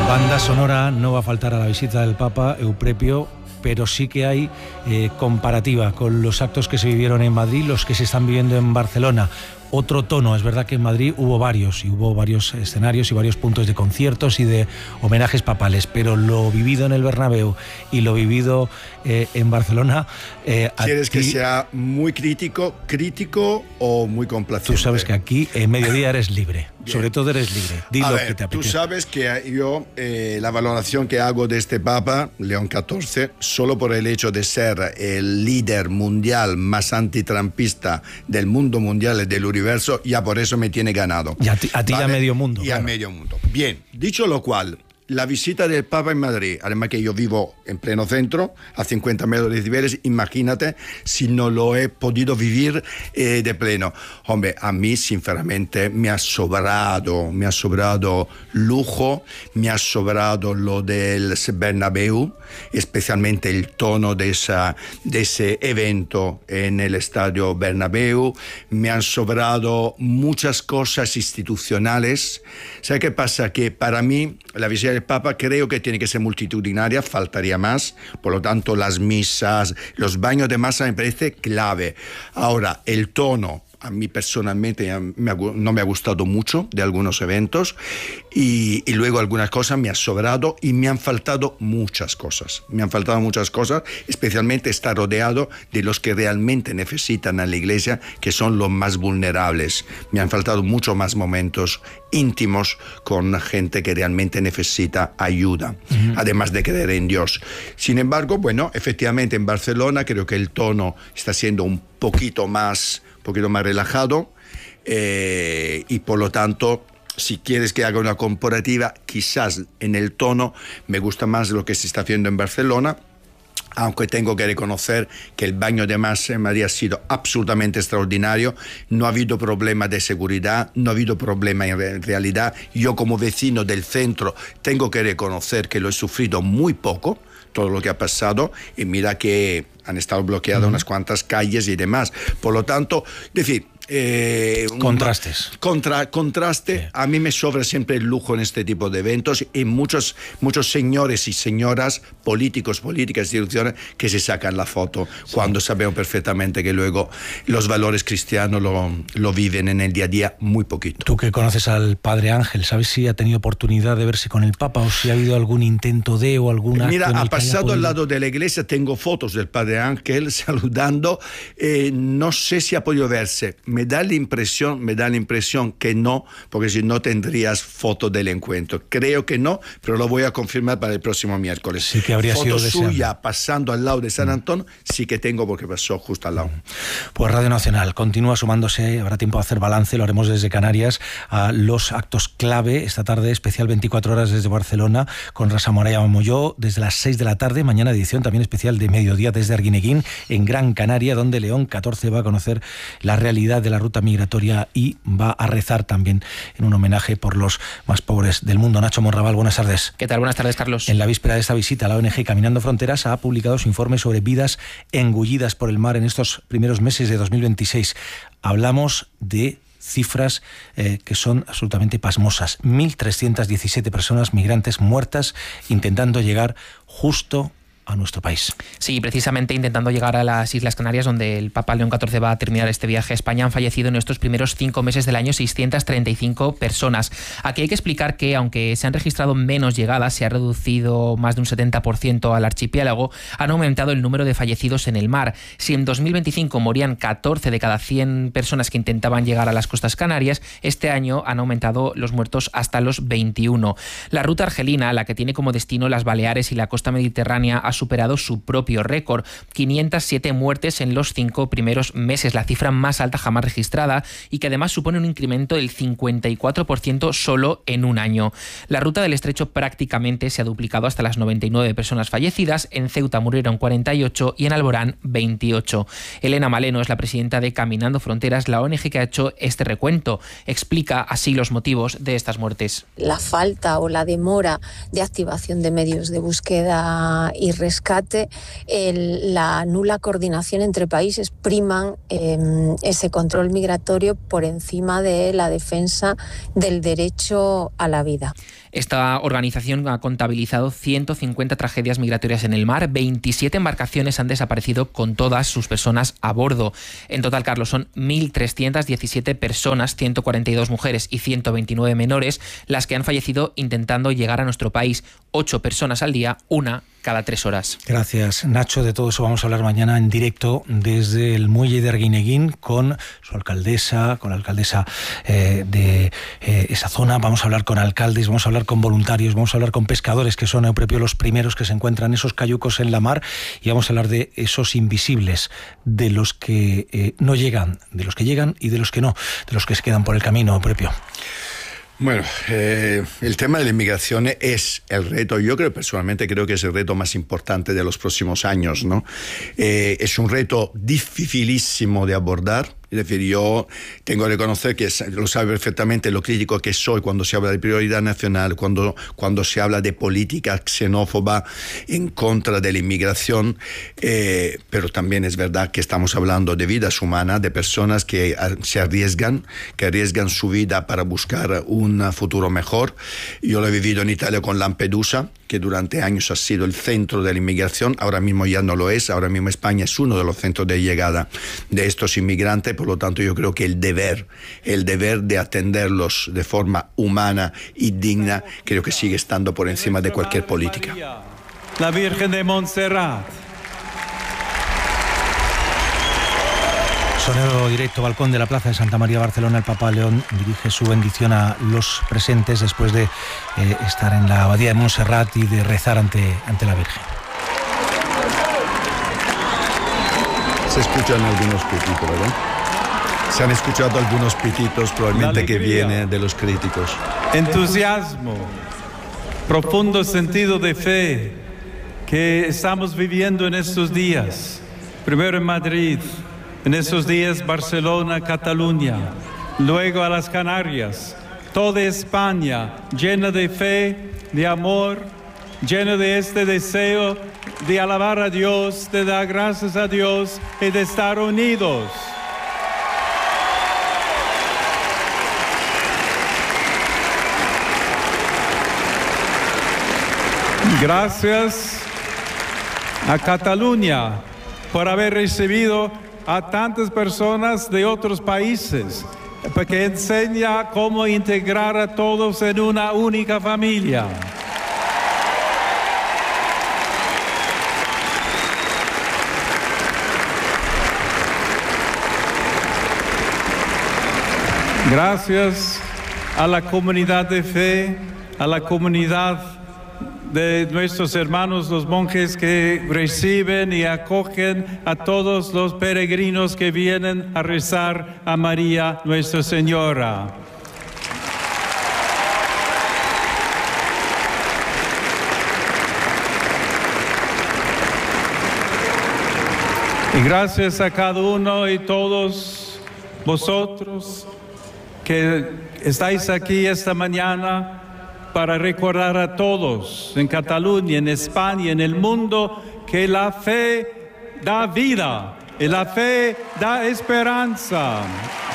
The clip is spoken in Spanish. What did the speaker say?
Banda sonora no va a faltar a la visita del Papa, Euprepio, pero sí que hay comparativa con los actos que se vivieron en Madrid, los que se están viviendo en Barcelona. Otro tono, es verdad que en Madrid hubo varios escenarios y varios puntos de conciertos y de homenajes papales, pero lo vivido en el Bernabéu y lo vivido en Barcelona... ¿Quieres que sea muy crítico o muy complaciente? Tú sabes que aquí en Mediodía eres libre. Bien. Sobre todo eres libre. Di lo que te apetece. Tú sabes que yo, la valoración que hago de este Papa, León XIV, solo por el hecho de ser el líder mundial más antitrampista del mundo mundial y del universo, ya por eso me tiene ganado. Y a ti ¿vale? Y a medio mundo. Y claro. A medio mundo. Bien, dicho lo cual... La visita del Papa en Madrid, además que yo vivo en pleno centro, a 50 metros de Cibeles, imagínate si no lo he podido vivir de pleno. Hombre, a mí sinceramente me ha sobrado lujo, me ha sobrado lo del Bernabéu, especialmente el tono de ese evento en el estadio Bernabéu, me han sobrado muchas cosas institucionales. ¿Sabes qué pasa? Que para mí la visita del Papa creo que tiene que ser multitudinaria, faltaría más, por lo tanto las misas, los baños de masa me parece clave. Ahora, el tono, a mí personalmente no me ha gustado mucho de algunos eventos y luego algunas cosas me han sobrado y me han faltado muchas cosas. Especialmente estar rodeado de los que realmente necesitan a la iglesia, que son los más vulnerables. Me han faltado mucho más momentos íntimos con gente que realmente necesita ayuda, además de creer en Dios. Sin embargo, bueno, efectivamente en Barcelona creo que el tono está siendo un poquito más relajado y por lo tanto, si quieres que haga una comparativa, quizás en el tono me gusta más lo que se está haciendo en Barcelona, aunque tengo que reconocer que el baño de masa en Madrid ha sido absolutamente extraordinario, no ha habido problema de seguridad, no ha habido problema en realidad. Yo como vecino del centro tengo que reconocer que lo he sufrido muy poco, todo lo que ha pasado, y mira que han estado bloqueadas unas cuantas calles y demás. Por lo tanto, decir... contrastes. Contraste. Sí. A mí me sobra siempre el lujo en este tipo de eventos y muchos señores y señoras, políticas, instituciones que se sacan la foto cuando sabemos perfectamente que luego los valores cristianos lo viven en el día a día muy poquito. Tú que conoces al Padre Ángel, ¿sabes si ha tenido oportunidad de verse con el Papa o si ha habido algún intento de o algún acto? Mira, ha pasado al lado de la iglesia, tengo fotos del Padre Ángel saludando, no sé si ha podido verse. Me da la impresión que no, porque si no tendrías foto del encuentro. Creo que no, pero lo voy a confirmar para el próximo miércoles. Sí que habría sido deseable. Suya pasando al lado de San Antonio, sí que tengo porque pasó justo al lado. Pues Radio Nacional continúa sumándose, habrá tiempo de hacer balance, lo haremos desde Canarias, a los actos clave. Esta tarde, especial 24 horas desde Barcelona, con Rasa Moraya Molló, desde las 6 de la tarde. Mañana edición también especial de mediodía desde Arguineguín, en Gran Canaria, donde León XIV va a conocer la realidad de la ruta migratoria y va a rezar también en un homenaje por los más pobres del mundo. Nacho Monraval, buenas tardes. ¿Qué tal? Buenas tardes, Carlos. En la víspera de esta visita, la ONG Caminando Fronteras ha publicado su informe sobre vidas engullidas por el mar en estos primeros meses de 2026. Hablamos de cifras que son absolutamente pasmosas. 1.317 personas migrantes muertas intentando llegar justo a nuestro país. Sí, precisamente intentando llegar a las Islas Canarias, donde el Papa León XIV va a terminar este viaje a España, han fallecido en estos primeros 5 meses del año 635 personas. Aquí hay que explicar que, aunque se han registrado menos llegadas, se ha reducido más de un 70% al archipiélago, han aumentado el número de fallecidos en el mar. Si en 2025 morían 14 de cada 100 personas que intentaban llegar a las costas canarias, este año han aumentado los muertos hasta los 21. La ruta argelina, la que tiene como destino las Baleares y la costa mediterránea, ha superado su propio récord, 507 muertes en los 5 primeros meses, la cifra más alta jamás registrada y que además supone un incremento del 54% solo en un año. La ruta del estrecho prácticamente se ha duplicado hasta las 99 personas fallecidas, en Ceuta murieron 48 y en Alborán 28. Elena Maleno es la presidenta de Caminando Fronteras, la ONG que ha hecho este recuento. Explica así los motivos de estas muertes. La falta o la demora de activación de medios de búsqueda y rescate, la nula coordinación entre países priman ese control migratorio por encima de la defensa del derecho a la vida. Esta organización ha contabilizado 150 tragedias migratorias en el mar, 27 embarcaciones han desaparecido con todas sus personas a bordo. En total, Carlos, son 1.317 personas, 142 mujeres y 129 menores, las que han fallecido intentando llegar a nuestro país. 8 personas al día, una cada 3 horas. Gracias, Nacho. De todo eso vamos a hablar mañana en directo desde el muelle de Arguineguín con su alcaldesa, con la alcaldesa de esa zona. Vamos a hablar con alcaldes, vamos a hablar con voluntarios, vamos a hablar con pescadores, que son Eupropio los primeros que se encuentran esos cayucos en la mar, y vamos a hablar de esos invisibles, de los que no llegan, de los que llegan y de los que no, de los que se quedan por el camino, Eupropio. Bueno, el tema de la inmigración es el reto, yo personalmente creo que es el reto más importante de los próximos años, ¿no? Es un reto dificilísimo de abordar. Es decir, yo tengo que reconocer que lo sabe perfectamente lo crítico que soy cuando se habla de prioridad nacional, cuando se habla de política xenófoba en contra de la inmigración, pero también es verdad que estamos hablando de vidas humanas, de personas que se arriesgan, su vida para buscar un futuro mejor. Yo lo he vivido en Italia con Lampedusa, que durante años ha sido el centro de la inmigración, ahora mismo ya no lo es, ahora mismo España es uno de los centros de llegada de estos inmigrantes, por lo tanto yo creo que el deber de atenderlos de forma humana y digna, creo que sigue estando por encima de cualquier política. La Virgen de Montserrat. Sonero directo, balcón de la Plaza de Santa María, Barcelona. El Papa León dirige su bendición a los presentes después de estar en la abadía de Montserrat y de rezar ante la Virgen. Se escuchan algunos pititos, ¿verdad? Se han escuchado algunos pititos, probablemente que vienen de los críticos. Entusiasmo, profundo sentido de fe que estamos viviendo en estos días. Primero en Madrid, en estos días Barcelona, Cataluña, luego a las Canarias, toda España llena de fe, de amor, llena de este deseo de alabar a Dios, de dar gracias a Dios y de estar unidos. Gracias a Cataluña por haber recibido a tantas personas de otros países, porque enseña cómo integrar a todos en una única familia. Gracias a la comunidad de fe, a la comunidad de nuestros hermanos los monjes que reciben y acogen a todos los peregrinos que vienen a rezar a María Nuestra Señora. Y gracias a cada uno y todos vosotros que estáis aquí esta mañana para recordar a todos en Cataluña, en España, en el mundo, que la fe da vida y la fe da esperanza.